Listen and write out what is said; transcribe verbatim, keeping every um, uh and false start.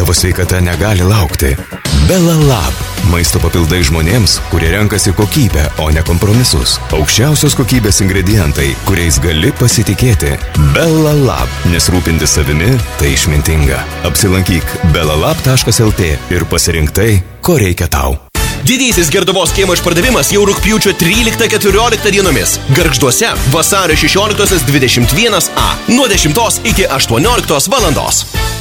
Tavo sveikata negali laukti. Bella Lab. Maisto papildai žmonėms, kurie renkasi kokybę, o ne kompromisus. Aukščiausios kokybės ingredientai, kuriais gali pasitikėti. Bella Lab. Nes rūpintis savimi tai išmintinga. Apsilankyk bellalab taškas lt ir pasirink tai, ko reikia tau. Didysis Gerduvos kiemo išpardavimas jau rugpjūčio tryliktą keturioliktą dienomis. Gargžduose vasario šešioliktosios dvidešimt vienas a nuo dešimtos iki aštuonioliktos valandos.